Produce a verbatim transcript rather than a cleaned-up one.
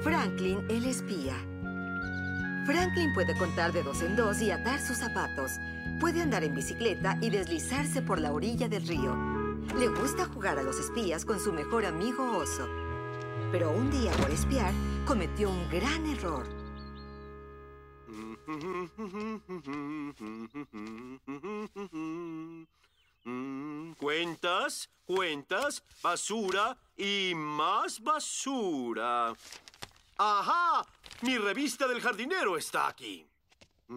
Franklin, el espía. Franklin puede contar de dos en dos y atar sus zapatos. Puede andar en bicicleta y deslizarse por la orilla del río. Le gusta jugar a los espías con su mejor amigo oso. Pero un día, por espiar, cometió un gran error. Cuentas, cuentas, basura y más basura. ¡Ajá! Mi revista del jardinero está aquí.